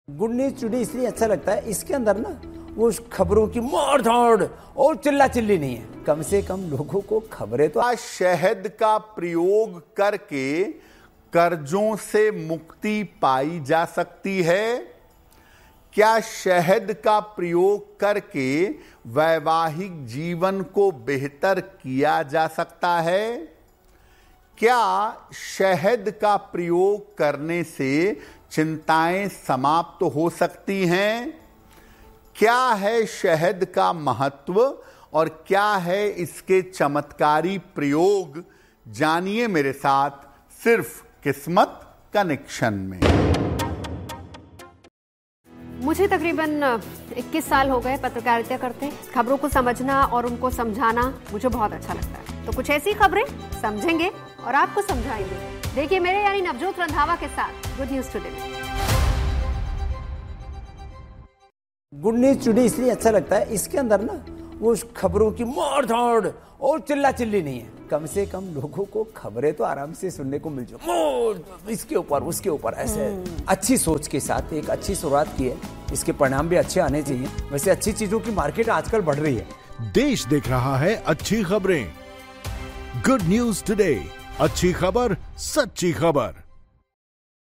Good news today इसलिए अच्छा लगता है, इसके अंदर ना वो खबरों की मार धाड़ और चिल्ला चिल्ली नहीं है। कम से कम लोगों को खबरें तो। शहद का प्रयोग करके कर्जों से मुक्ति पाई जा सकती है? क्या शहद का प्रयोग करके वैवाहिक जीवन को बेहतर किया जा सकता है? क्या शहद का प्रयोग करने से चिंताएं समाप्त हो सकती हैं? क्या है शहद का महत्व और क्या है इसके चमत्कारी प्रयोग? जानिए मेरे साथ सिर्फ किस्मत कनेक्शन में। मुझे तकरीबन 21 साल हो गए पत्रकारिता करते। खबरों को समझना और उनको समझाना मुझे बहुत अच्छा लगता है। तो कुछ ऐसी खबरें समझेंगे और आपको समझाएंगे। देखिए मेरे यानी नवजोत रंधावा के साथ गुड न्यूज टुडे में। गुड न्यूज टुडे इसलिए अच्छा लगता है, इसके अंदर ना वो खबरों की मार धाड़ और चिल्ला चिल्ली नहीं है। कम से कम लोगों को खबरें तो आराम से सुनने को मिल जाए, इसके ऊपर उसके ऊपर ऐसे अच्छी सोच के साथ एक अच्छी शुरुआत की है। इसके परिणाम भी अच्छे आने चाहिए। वैसे अच्छी चीजों की मार्केट आजकल बढ़ रही है। देश देख रहा है अच्छी खबरें। गुड न्यूज टुडे, अच्छी खबर, सच्ची खबर।